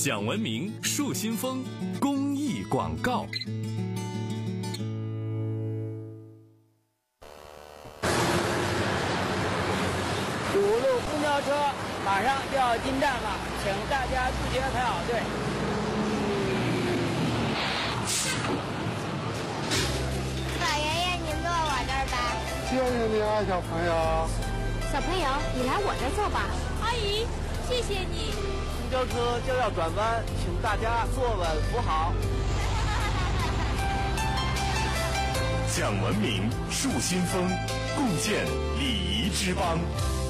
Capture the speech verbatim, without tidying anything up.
讲文明树新风公益广告。 五路公交车马上就要进站了，请大家自觉排好队。 老爷爷，您坐我这儿吧。 谢谢你啊，小朋友。 小朋友，你来我这儿坐吧。 阿姨，谢谢你。 公交车就要转弯，请大家坐稳扶好。 讲文明树新风，共建礼仪之邦。